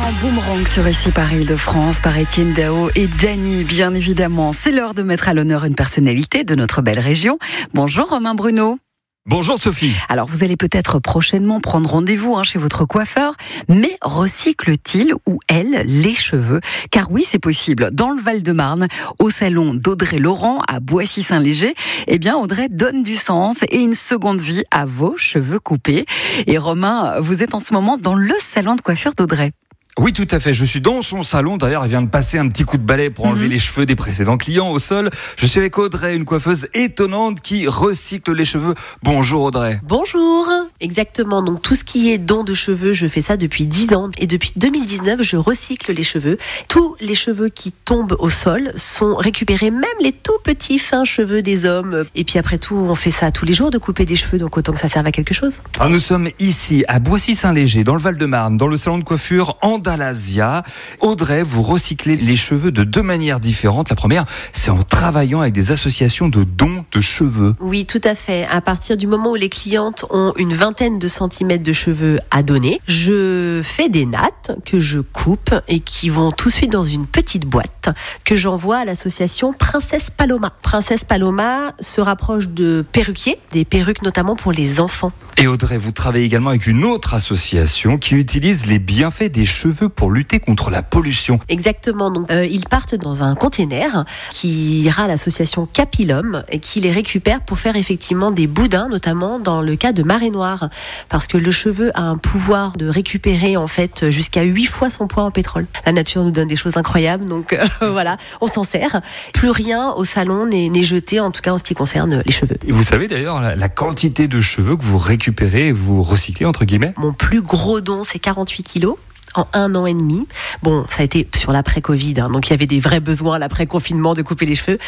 en boomerang sur Ici Paris de France par Étienne Dao et Dany, bien évidemment. C'est l'heure de mettre à l'honneur une personnalité de notre belle région. Bonjour Romain Bruno. Bonjour Sophie. Alors vous allez peut-être prochainement prendre rendez-vous chez votre coiffeur, mais recycle-t-il ou elle les cheveux? Car oui, c'est possible. Dans le Val-de-Marne, au salon d'Audrey Laurent à Boissy-Saint-Léger, Audrey donne du sens et une seconde vie à vos cheveux coupés. Et Romain, vous êtes en ce moment dans le salon de coiffure d'Audrey. Oui, tout à fait. Je suis dans son salon. D'ailleurs, elle vient de passer un petit coup de balai pour enlever les cheveux des précédents clients au sol. Je suis avec Audrey, une coiffeuse étonnante qui recycle les cheveux. Bonjour Audrey. Bonjour. Exactement. Donc tout ce qui est don de cheveux, je fais ça depuis 10 ans. Et depuis 2019, je recycle les cheveux. Tous les cheveux qui tombent au sol sont récupérés, même les tout petits fins cheveux des hommes. Et puis après tout, on fait ça tous les jours de couper des cheveux. Donc autant que ça serve à quelque chose. Alors nous sommes ici à Boissy-Saint-Léger, dans le Val-de-Marne, dans le salon de coiffure Andalasia. Audrey, vous recyclez les cheveux de deux manières différentes. La première, c'est en travaillant avec des associations de dons de cheveux. Oui, tout à fait. À partir du moment où les clientes ont une vingtaine de centimètres de cheveux à donner, je fais des nattes que je coupe et qui vont tout de suite dans une petite boîte que j'envoie à l'association Princesse Paloma. Princesse Paloma se rapproche de perruquiers, des perruques notamment pour les enfants. Et Audrey, vous travaillez également avec une autre association qui utilise les bienfaits des cheveux pour lutter contre la pollution. Exactement. Donc, ils partent dans un container qui ira à l'association Capilum et qui les récupère pour faire effectivement des boudins, notamment dans le cas de marée noire. Parce que le cheveu a un pouvoir de récupérer en fait jusqu'à 8 fois son poids en pétrole. La nature nous donne des choses incroyables, donc voilà, on s'en sert. Plus rien au salon n'est jeté, en tout cas en ce qui concerne les cheveux. Et vous savez d'ailleurs la quantité de cheveux que vous récupérez et vous recyclez entre guillemets? Mon plus gros don, c'est 48 kilos. En 1 an et demi. Bon, ça a été sur l'après-Covid, donc il y avait des vrais besoins à l'après-confinement de couper les cheveux.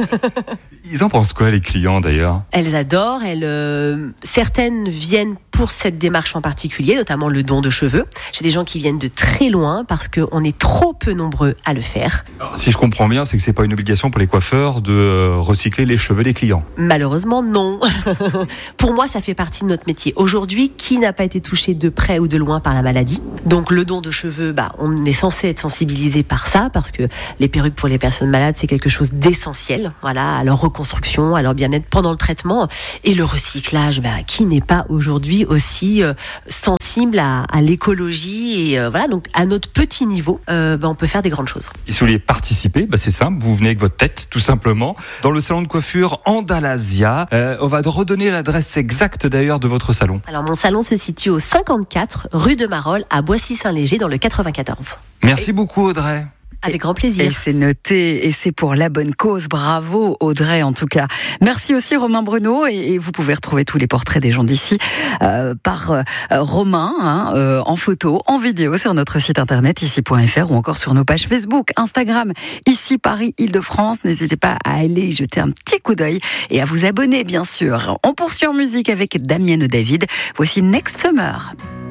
Ils en pensent quoi les clients d'ailleurs? Elles adorent, certaines viennent pour cette démarche en particulier, notamment le don de cheveux. J'ai des gens qui viennent de très loin parce qu'on est trop peu nombreux à le faire. Alors, si je comprends bien, c'est que c'est pas une obligation pour les coiffeurs de recycler les cheveux des clients. Malheureusement, non. Pour moi, ça fait partie de notre métier. Aujourd'hui, qui n'a pas été touché de près ou de loin par la maladie? Donc le don de cheveux, on est censé être sensibilisé par ça, parce que les perruques pour les personnes malades, c'est quelque chose d'essentiel, voilà, à leur reconstruction, à leur bien-être pendant le traitement. Et le recyclage, qui n'est pas aujourd'hui aussi sensible à l'écologie et voilà, donc à notre petit niveau, on peut faire des grandes choses. Et si vous voulez participer, c'est simple, vous venez avec votre tête, tout simplement, dans le salon de coiffure Andalasia. On va redonner l'adresse exacte d'ailleurs de votre salon. Alors mon salon se situe au 54 rue de Marolles à Boissy-Saint-Léger dans le 94. Merci beaucoup Audrey. Avec grand plaisir. Et c'est noté, et c'est pour la bonne cause. Bravo Audrey en tout cas. Merci aussi Romain Bruno, et vous pouvez retrouver tous les portraits des gens d'ici par Romain, en photo, en vidéo sur notre site internet ici.fr ou encore sur nos pages Facebook, Instagram, Ici Paris Île-de-France. N'hésitez pas à aller y jeter un petit coup d'œil et à vous abonner bien sûr. On poursuit en musique avec Damien David. Voici Next Summer.